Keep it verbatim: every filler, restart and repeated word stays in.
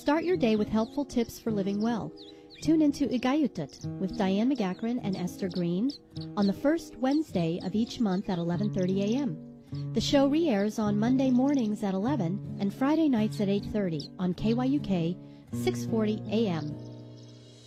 Start your day with helpful tips for living well. Tune into Igayutat with Diane McGackran and Esther Green on the first Wednesday of each month at eleven thirty a.m. The show re-airs on Monday mornings at eleven and Friday nights at eight thirty on K Y U K six forty a m.